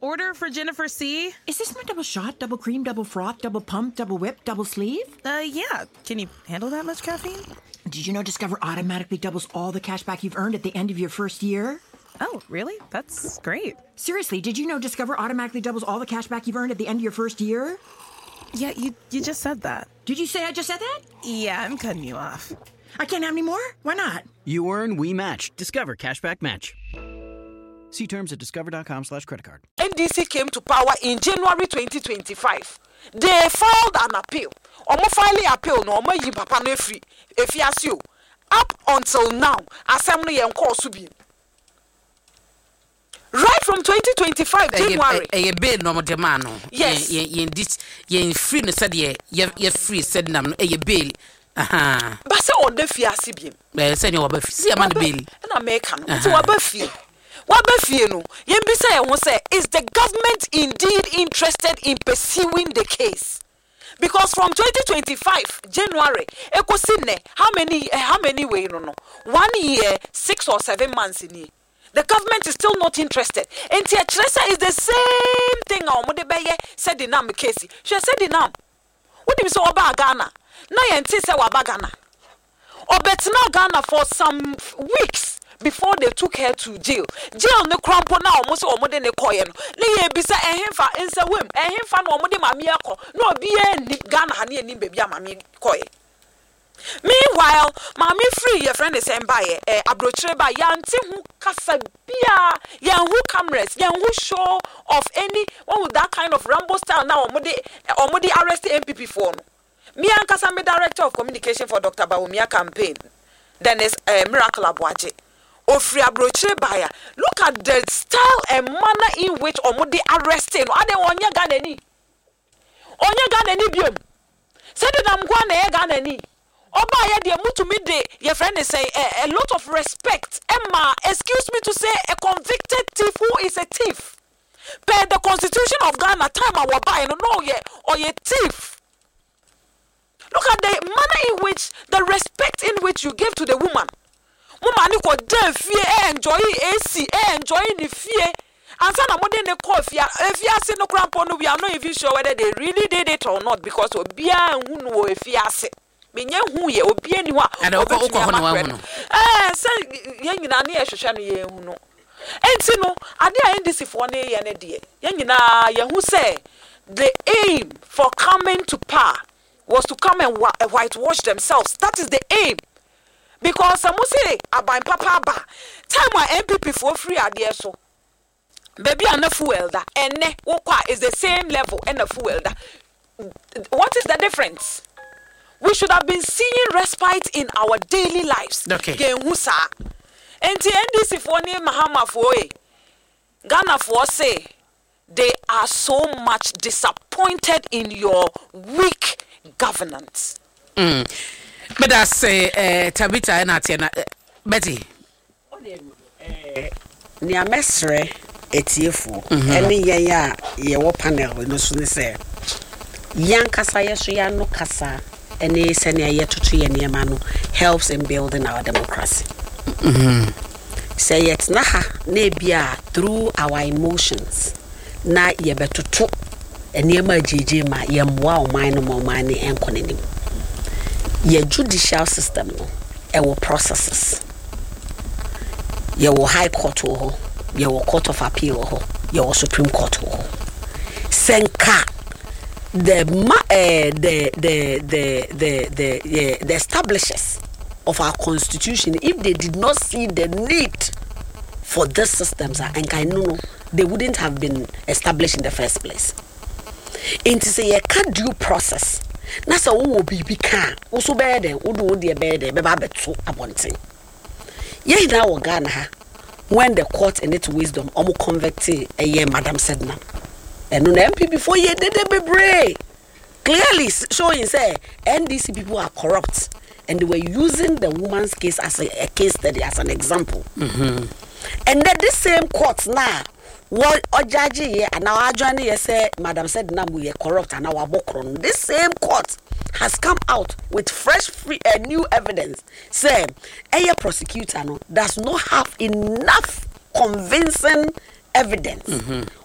Order for Jennifer C. Is this my double shot, double cream, double froth, double pump, double whip, double sleeve? Yeah. Can you handle that much caffeine? Did you know Discover automatically doubles all the cash back you've earned at the end of your first year? Oh, really? That's great. Seriously, did you know Discover automatically doubles all the cash back you've earned at the end of your first year? Yeah, you just said that. Did you say I just said that? Yeah, I'm cutting you off. I can't have any more? Why not? You earn, we match. Discover Cashback Match. See terms at discover.com/creditcard. NDC came to power in January 2025. They filed an appeal. Omo filing appeal no omo yi papa no free. Efiasio. Up until now, assembly enko subi. Right from 2025 January. A bill no demand no. Yes. Ye free no said ye free said nam a bill. Aha. But say on the fiasi bi. Say you oba see am bill. Na make am. It's oba fie. Wabafie no. Yembisa ye ho say is the government indeed interested in pursuing the case? Because from 2025 January ekosine how many way no 1 year 6 or 7 months in here. The government is still not interested. And Tiatresa is the same thing omodebeye said the name case. She said the name. What do you say about Ghana? Na yenti say waba Ghana. Obetina Ghana for some weeks before they took her to jail. Jail no crampo na almost omode ne koye no. Ne ye bisa ehemfa ensa wem. Ehemfa no omode mami akọ. No obi ni Ghana ha ne ni baby mami koye. Meanwhile, Mami Free, your friend is saying by Abrocheba, Yanti who Casabia, Yan who cameras, Yan who show of any one with that kind of Rambo style now, or Modi arrest MPP for. Me and Kasame, Director of Communication for Dr. Bawumia campaign. Then is Miracle Abuaje. Ofri Abrocheba, look at the style and manner in which Omodi arresting. Are they on your Ganani? On your Ganani biom. Said that I'm going to Ganani. Oba ya de mutu mi de your friend is saying a lot of respect. Emma, excuse me to say a convicted thief who is a thief. Per the constitution of Ghana, time I buy no ye or ye thief. Look at the manner in which the respect in which you give to the woman. Woman you could fear enjoy AC, enjoy the fear. And some of them call fear. If you are no cramp on, we are not even sure whether they really did it or not because we are who know if you are sick. Menye hu ye obi aniwa and okọ ho no wa hu no say ye nyina na ye hwehwe no ye hu no enti no ade a NDC fo na ye ne de ye nyina ye hu say the aim for coming to power was to come and whitewash themselves. That is the aim. Because some say aban papa ba time wa MPP for free ade so baby an fuel da enne wo kwa is the same level and the fuel da. What is the difference? We should have been seeing respite in our daily lives. Okay. Genhusa. And the NDC for name Mahama for Ghana for say they are so much disappointed in your weak governance. But I say Tabitha and Atiana Betty. Nia mesre etiefo. Eni ya ye wo panel no so ne say. Yan kasa yeso ya no kasa. Any senior yet to tree and Yamano helps in building our democracy. Say it's naha nebia through our emotions. Na ye better to and yama JJ ma yam wow mine more money and conim. Ye judicial system no ewo processes. Ye wo high court ho, ye wo court of appeal ho, ye wo supreme court ho. Senka the establishers of our constitution, if they did not see the need for these systems, and I know they wouldn't have been established in the first place. It is a due process. Nasa wo be can also bear the would be a bed, bebabetu abonting. Ye now Ghana when the court in its wisdom almost convicted a year, Madam Sedna. And on MP before ye did be brave. Clearly showing say NDC people are corrupt and they were using the woman's case as a case study as an example. And then this same court now what judge here and now joining you say Madam said now we are corrupt and our bokron. This same court has come out with fresh new evidence say a prosecutor no does not have enough convincing evidence